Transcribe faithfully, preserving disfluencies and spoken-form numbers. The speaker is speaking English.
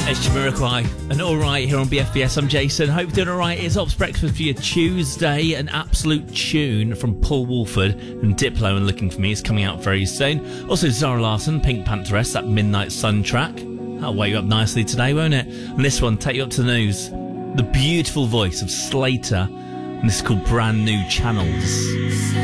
It's Jamiroquai and All Right here on B F B S. I'm Jason. Hope you're doing all right. It's Ops Breakfast for your Tuesday. An absolute tune from Paul Woolford and Diplo and Looking For Me is coming out very soon. Also Zara Larsson, Pink Pantheress, that Midnight Sun track. That'll wake you up nicely today, won't it? And this one, take you up to the news. The beautiful voice of Slater, and this is called Brand New Channels.